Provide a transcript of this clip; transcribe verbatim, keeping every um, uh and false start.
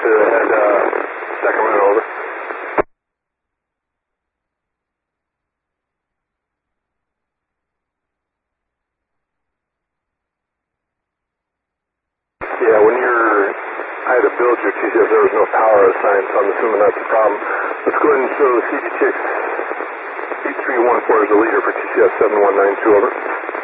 to head uh, Sacramento, over. Yeah, when you're, I had to build your T C S, there was no power assigned, so I'm assuming that's the problem. Let's go ahead and show C G T X eight three one four as a leader for T C S seven one nine two, over.